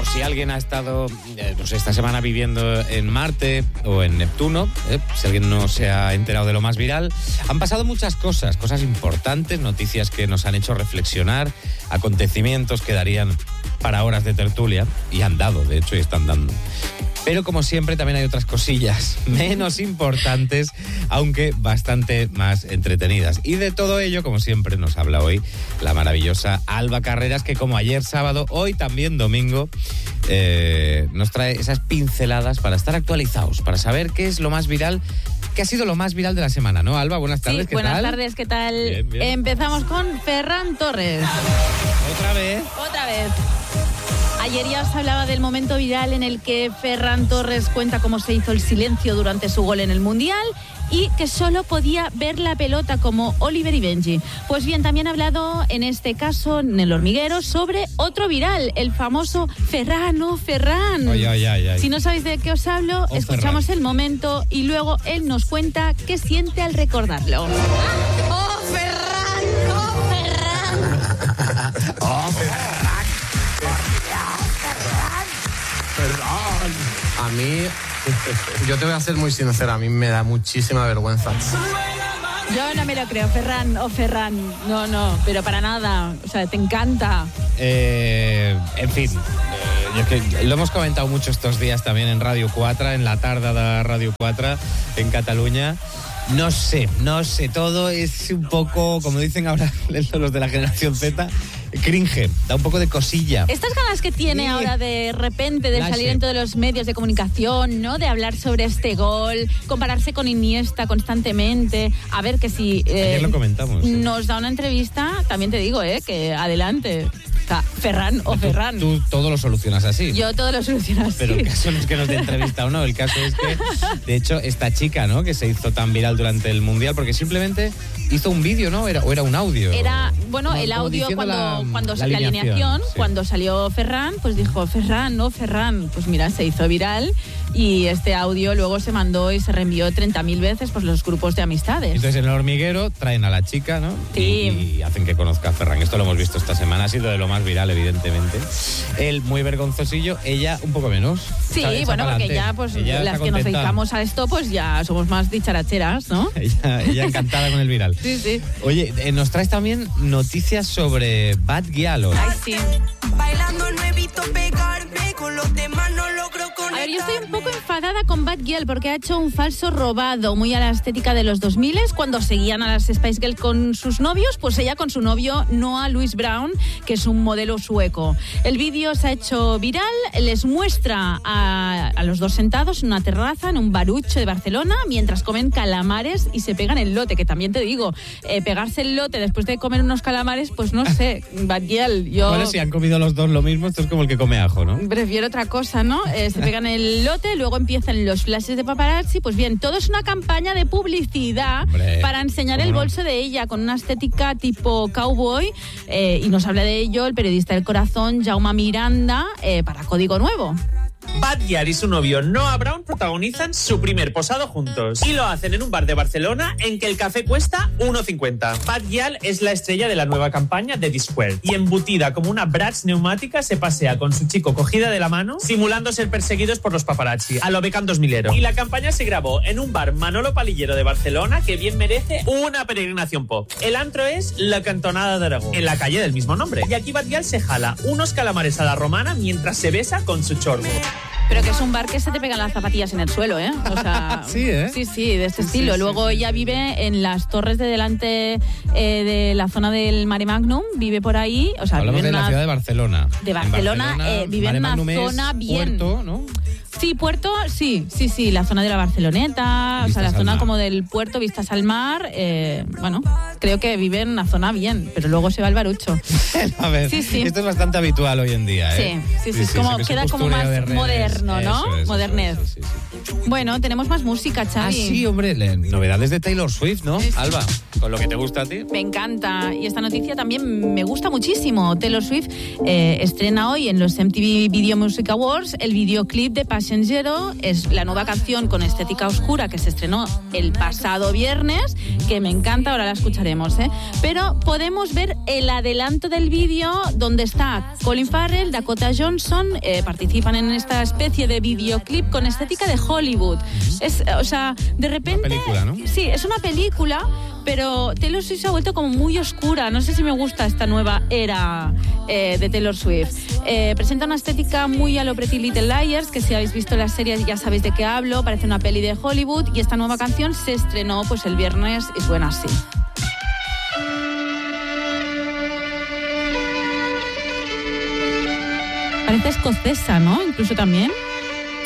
por si alguien ha estado esta semana viviendo en Marte o en Neptuno, si alguien no se ha enterado de lo más viral, han pasado muchas cosas importantes, noticias que nos han hecho reflexionar, acontecimientos que darían para horas de tertulia, y han dado, de hecho, y están dando. Pero como siempre también hay otras cosillas menos importantes, aunque bastante más entretenidas. Y de todo ello, como siempre, nos habla hoy la maravillosa Alba Carreras, que como ayer sábado, hoy también domingo, nos trae esas pinceladas para estar actualizados, para saber qué es lo más viral, qué ha sido lo más viral de la semana, ¿no, Alba? Buenas tardes, ¿qué tal? Buenas tardes, ¿qué tal? Bien, bien. Empezamos con Ferran Torres. ¿Otra vez? Otra vez. Ayer ya os hablaba del momento viral en el que Ferran Torres cuenta cómo se hizo el silencio durante su gol en el Mundial y que solo podía ver la pelota como Oliver y Benji. Pues bien, también ha hablado en este caso, en El Hormiguero, sobre otro viral, el famoso Ferran. Ay. Si no sabéis de qué os hablo, escuchamos Ferran. el momento y luego él nos cuenta qué siente al recordarlo. ¡Oh, Ferran! ¡Oh, Ferran! ¡Oh, Ferran! A mí, yo te voy a ser muy sincera, a mí me da muchísima vergüenza. Yo no me lo creo, Ferran. No, pero para nada. O sea, te encanta. En fin, lo hemos comentado mucho estos días también en Radio 4, en la tarde de Radio 4 en Cataluña. No sé, todo es un poco, como dicen ahora los de la generación Z, cringe, da un poco de cosilla. Estas ganas que tiene ahora de repente de salir en todos los medios de comunicación, ¿no? De hablar sobre este gol, compararse con Iniesta constantemente. A ver, que si ayer lo comentamos, nos da una entrevista, también te digo, que adelante. O sea, Ferran o Ferran. Tú todo lo solucionas así. Yo todo lo soluciono así. Pero el caso no es que nos dé entrevista o no, el caso es que, de hecho, esta chica, ¿no? Que se hizo tan viral durante el Mundial, porque simplemente hizo un vídeo, ¿no? ¿O era un audio? Era, bueno, el audio cuando la alineación, sí. Cuando salió Ferran, pues dijo, Ferran. Pues mira, se hizo viral y este audio luego se mandó y se reenvió 30.000 veces por los grupos de amistades. Entonces en El Hormiguero traen a la chica, ¿no? Sí. Y hacen que conozca a Ferran. Esto lo hemos visto esta semana, ha sido de lo más viral, evidentemente. Él muy vergonzosillo, ella un poco menos. Sí, bueno, porque ya, pues ella las que nos dedicamos a esto, pues ya somos más dicharacheras, ¿no? ella encantada con el viral. Sí. Oye, nos traes también noticias sobre Bad Gyal. Ay, sí. Bailando no evito pegarme, con los demás no logro conectar. A ver, yo estoy un poco enfadada con Bad Gyal porque ha hecho un falso robado muy a la estética de los 2000 cuando seguían a las Spice Girls con sus novios, pues ella con su novio Noah Louis Brown, que es un modelo sueco. El vídeo se ha hecho viral, les muestra a los dos sentados en una terraza, en un barucho de Barcelona, mientras comen calamares y se pegan el lote, que también te digo, pegarse el lote después de comer unos calamares, pues no sé, Bad Gyal, yo... Bueno, si han comido los dos lo mismo, esto es como el que come ajo, ¿no? Prefiero otra cosa, ¿no? Se pegan el lote, luego empiezan los flashes de paparazzi. Pues bien, todo es una campaña de publicidad para enseñar el bolso de ella con una estética tipo cowboy, y nos habla de ello el periodista del Corazón, Jaume Miranda, para Código Nuevo. Bad Gyal y su novio Noah Brown protagonizan su primer posado juntos y lo hacen en un bar de Barcelona en que el café cuesta 1,50. Bad Gyal es la estrella de la nueva campaña de Square y embutida como una Bratz neumática se pasea con su chico cogida de la mano simulando ser perseguidos por los paparazzi a lo Beckham 2000ero. Y la campaña se grabó en un bar Manolo Palillero de Barcelona que bien merece una peregrinación pop. El antro es La Cantonada de Aragó, en la calle del mismo nombre. Y aquí Bad Gyal se jala unos calamares a la romana mientras se besa con su chorbo. Pero que es un bar que se te pegan las zapatillas en el suelo, ¿eh? O sea, sí, ¿eh? Sí, de este estilo. Luego ella vive en las torres de delante de la zona del Mare Magnum, vive por ahí. O sea, hablamos vive de la ciudad de Barcelona. De Barcelona, vive en una zona bien. Puerto, ¿no? Sí, puerto, sí, la zona de la Barceloneta, vistas, o sea, la zona como del puerto, vistas al mar, bueno, creo que vive en una zona bien, pero luego se va al barucho. A ver, sí. Esto es bastante habitual hoy en día, ¿eh? Sí, como queda como más moderno, ¿no? Modernez. Sí. Bueno, tenemos más música, Xavi. Sí, hombre, novedades de Taylor Swift, ¿no, Sí. Alba? con lo que te gusta a ti. Me encanta. Y esta noticia también me gusta muchísimo. Taylor Swift estrena hoy en los MTV Video Music Awards el videoclip de Passenger. Es la nueva canción con estética oscura que se estrenó el pasado viernes, que me encanta, ahora la escucharemos, ¿eh? Pero podemos ver el adelanto del vídeo donde está Colin Farrell, Dakota Johnson, participan en esta especie de videoclip con estética de Hollywood. Es, o sea, de repente... Una película, ¿no? Sí, es una película, pero Taylor Swift se ha vuelto como muy oscura. No sé si me gusta esta nueva era de Taylor Swift. Presenta una estética muy a lo Pretty Little Liars, que si habéis visto las series ya sabéis de qué hablo, parece una peli de Hollywood, y esta nueva canción se estrenó pues el viernes y suena así. Parece escocesa, ¿no? Incluso también.